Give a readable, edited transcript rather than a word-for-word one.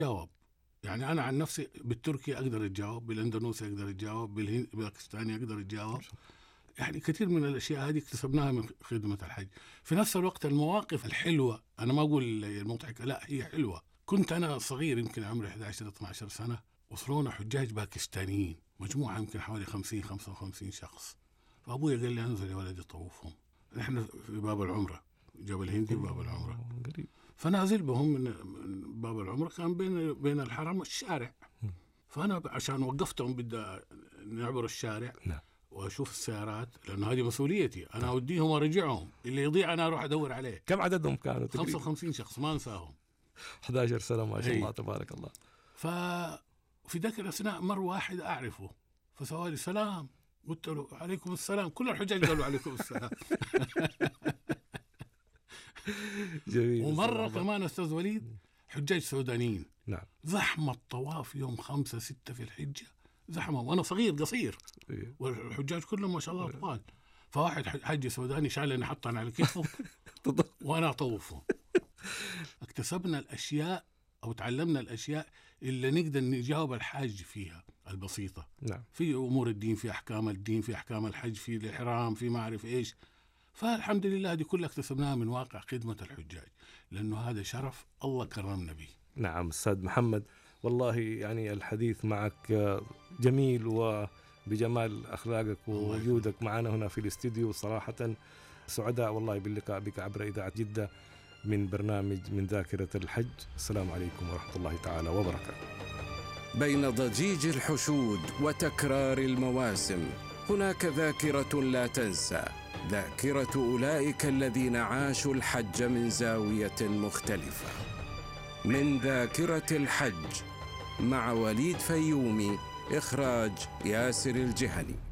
جاوب. يعني أنا عن نفسي بالتركي أقدر أتجاوب، بالأندونيسي أقدر أتجاوب، بالباكستاني أقدر أتجاوب. يعني كثير من الأشياء هذه اكتسبناها من خدمة الحج. في نفس الوقت المواقف الحلوة، أنا ما أقول المضحكة، لا هي حلوة. كنت أنا صغير يمكن عمري 11-12 سنة، وصلونا حجاج باكستانيين، مجموعة يمكن حوالي 50-55 شخص. فأبوي قال لي أنزل يا ولدي طوفهم. نحن في باب العمرة، جبل هندي باب العمرة. فنازل بهم من باب العمرة، كان بين الحرم والشارع. فأنا عشان وقفتهم بدي نعبر الشارع وأشوف السيارات، لأنه هذه مسؤوليتي، أنا أوديهم وأرجعهم، اللي يضيع أنا أروح أدور عليه. كم عددهم كانوا؟ 55 شخص ما أنساهم. 11 سنة ما شاء الله تبارك الله. ففي ذاك الأثناء مر واحد أعرفه، فسوالي سلام، قلت له عليكم السلام. كل الحجاج قالوا عليكم السلام. جميل. ومرة كمان أستاذ وليد حجاج سودانيين. نعم. زحمة طواف يوم 5-6 في الحجة، زحمة، وأنا صغير قصير والحجاج كلهم ما شاء الله طوال. فواحد حج سوداني شالني حطني على كتفه وأنا أطوفه. اكتسبنا الأشياء أو تعلمنا الأشياء اللي نقدر نجاوب الحاج فيها البسيطة. نعم. في أمور الدين، في أحكام الدين، في أحكام الحج، في الإحرام، في ما أعرف إيش. فالحمد لله دي كلها اكتسبناها من واقع خدمة الحجاج، لأنه هذا شرف الله كرمنا به. نعم أستاذ محمد، والله يعني الحديث معك جميل وبجمال أخلاقك ووجودك معنا هنا في الاستديو. صراحة سعداء والله باللقاء بك عبر إذاعة جدة من برنامج من ذاكرة الحج. السلام عليكم ورحمة الله تعالى وبركاته. بين ضجيج الحشود وتكرار المواسم هناك ذاكرة لا تنسى، ذاكرة أولئك الذين عاشوا الحج من زاوية مختلفة. من ذاكرة الحج مع وليد فيومي، إخراج ياسر الجهني.